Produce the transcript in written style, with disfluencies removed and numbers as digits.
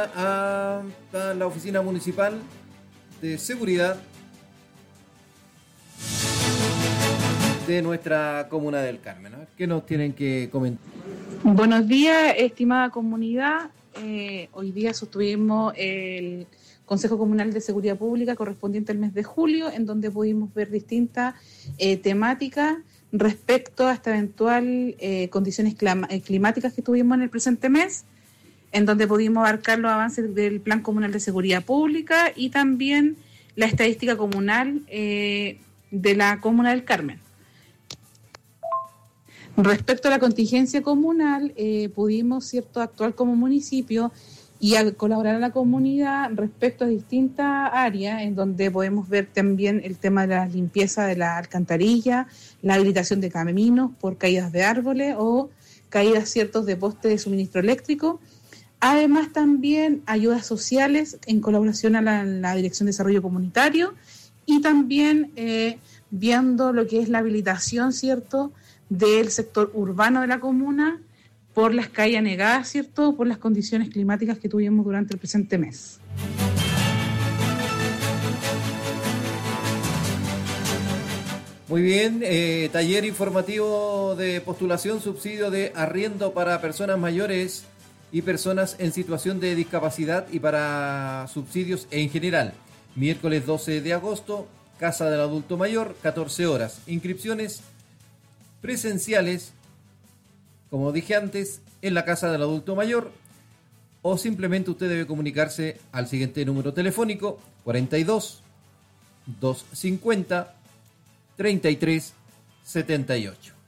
a la Oficina Municipal de Seguridad de nuestra comuna del Carmen. ¿Qué nos tienen que comentar? Buenos días, estimada comunidad. Hoy día sostuvimos el Consejo Comunal de Seguridad Pública correspondiente al mes de julio, en donde pudimos ver distintas temáticas respecto a esta eventual condiciones climáticas que tuvimos en el presente mes, en donde pudimos abarcar los avances del Plan Comunal de Seguridad Pública y también la estadística comunal de la Comuna del Carmen. Respecto a la contingencia comunal, pudimos actuar como municipio y colaborar a la comunidad respecto a distintas áreas, en donde podemos ver también el tema de la limpieza de la alcantarilla, la habilitación de caminos por caídas de árboles o caídas de postes de suministro eléctrico. Además, también ayudas sociales en colaboración a la Dirección de Desarrollo Comunitario y también viendo lo que es la habilitación, del sector urbano de la comuna por las calles anegadas, por las condiciones climáticas que tuvimos durante el presente mes. Muy bien, taller informativo de postulación, subsidio de arriendo para personas mayores y personas en situación de discapacidad y para subsidios en general. Miércoles 12 de agosto, Casa del Adulto Mayor, 14 horas. Inscripciones presenciales, como dije antes, en la Casa del Adulto Mayor, o simplemente usted debe comunicarse al siguiente número telefónico: 42 250 33 78.